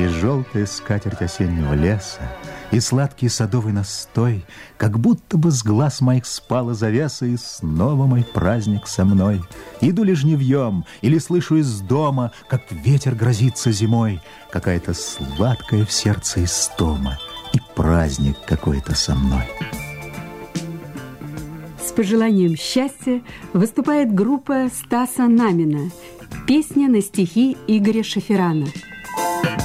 И желтая скатерть осеннего леса, и сладкий садовый настой, как будто бы с глаз моих спала завеса, и снова мой праздник со мной. Иду ли жнивьем, или слышу из дома, как ветер грозится зимой, какая-то сладкая в сердце истома, и праздник какой-то со мной. С пожеланием счастья выступает группа Стаса Намина. Песня на стихи Игоря Шеферана.